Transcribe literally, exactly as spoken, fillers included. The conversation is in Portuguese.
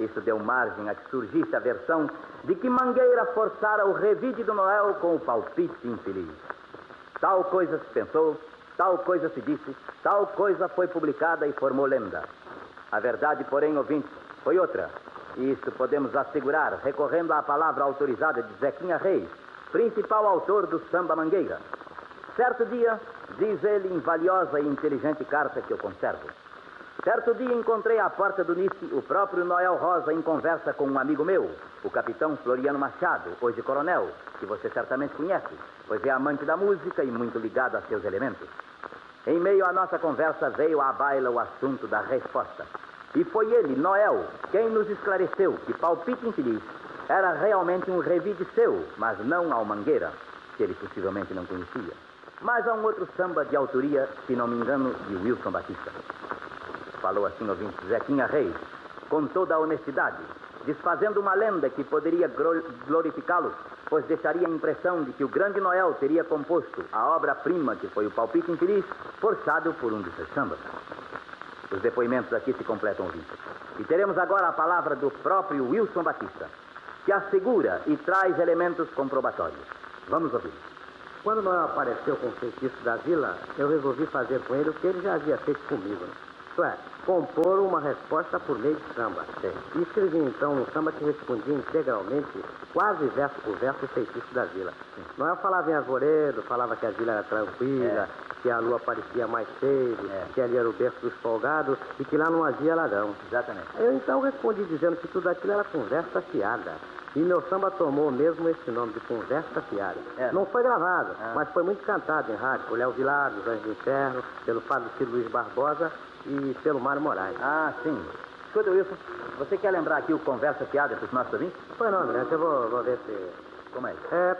Isso deu margem a que surgisse a versão de que Mangueira forçara o revide do Noel com o palpite infeliz. Tal coisa se pensou, tal coisa se disse, tal coisa foi publicada e formou lenda. A verdade, porém, ouvintes, foi outra. E isso podemos assegurar recorrendo à palavra autorizada de Zequinha Reis, principal autor do Samba Mangueira. Certo dia, diz ele em valiosa e inteligente carta que eu conservo, certo dia encontrei à porta do Nice o próprio Noel Rosa em conversa com um amigo meu, o capitão Floriano Machado, hoje coronel, que você certamente conhece, pois é amante da música e muito ligado a seus elementos. Em meio à nossa conversa veio à baila o assunto da resposta. E foi ele, Noel, quem nos esclareceu que Palpite Infeliz era realmente um revide seu, mas não ao Mangueira, que ele possivelmente não conhecia, mas a um outro samba de autoria, se não me engano, de Wilson Batista. Falou assim, ouvinte, Zequinha Reis, com toda a honestidade, desfazendo uma lenda que poderia glorificá-lo, pois deixaria a impressão de que o grande Noel teria composto a obra-prima que foi o Palpite Infeliz, forçado por um de seus sambas. Os depoimentos aqui se completam, ouvinte. E teremos agora a palavra do próprio Wilson Batista, que assegura e traz elementos comprobatórios. Vamos ouvir. Quando Noel apareceu com o feitiço da vila, eu resolvi fazer com ele o que ele já havia feito comigo. Isto é, compor uma resposta por meio de samba. Sim. E escrevi então um samba que respondia integralmente, quase verso por verso, o feitiço da vila. Sim. Noel falava em arvoredo, falava que a vila era tranquila, É. que a lua aparecia mais cedo, É. que ali era o berço dos folgados e que lá não havia ladrão. Exatamente. Eu então respondi dizendo que tudo aquilo era conversa fiada. E meu samba tomou mesmo esse nome de Conversa Fiada. É. Não foi gravado, Ah. mas foi muito cantado em rádio por Léo Vilar, dos Anjos do Inferno, pelo falecido Luiz Barbosa e pelo Mário Moraes. Ah, sim. Escuta, Wilson, você quer lembrar aqui o Conversa Fiada para os nossos ouvintes? Foi não, Mirante, eu vou, vou ver se... Como é? É,